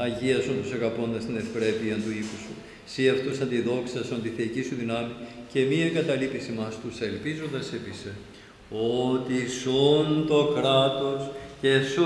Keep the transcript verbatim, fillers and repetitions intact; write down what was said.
αγίασον τους αγαπώντας την ευπρέπεια του οίκου σου. Σύ αυτούς αντιδόξασον τη θεϊκή σου δυνάμει και μη εγκαταλείπεις ημάς τους ελπίζοντας επί σε. Ότι σον το κράτος και σου